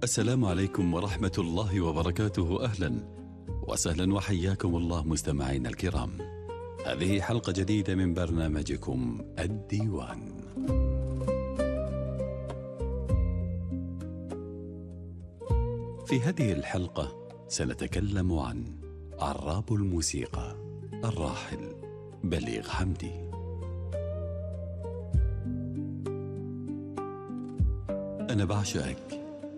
السلام عليكم ورحمة الله وبركاته. أهلا وسهلا وحياكم الله مستمعينا الكرام. هذه حلقة جديدة من برنامجكم الديوان. في هذه الحلقة سنتكلم عن عراب الموسيقى الراحل بليغ حمدي. أنا بعشقك،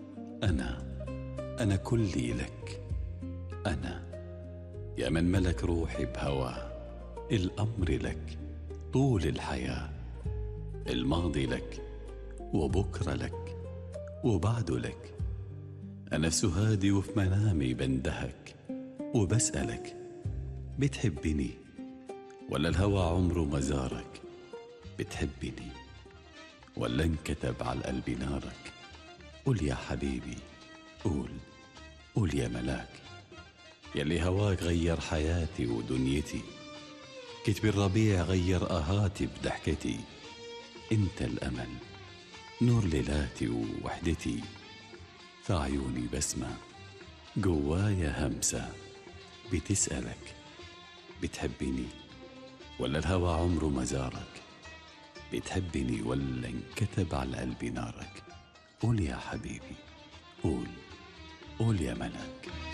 أنا كلي لك، أنا يا من ملك روحي بهواه. الأمر لك طول الحياة، الماضي لك وبكرة لك وبعد لك. أنا في سهادي وفي منامي بندهك وبسألك، بتحبني ولا الهوى عمره ما زارك؟ بتحبني ولا انكتب على القلب نارك؟ قول يا حبيبي، قول يا ملاك، يلي هواك غير حياتي ودنيتي. كتب الربيع غير آهاتي بضحكتي. انت الأمل، نور ليلاتي ووحدتي. في عيوني بسمة، جوايا همسة بتسألك، بتحبني ولا الهوى عمره ما زارك؟ بتحبني ولا انكتب على قلبي نارك؟ قول يا حبيبي، قول يا ملاك.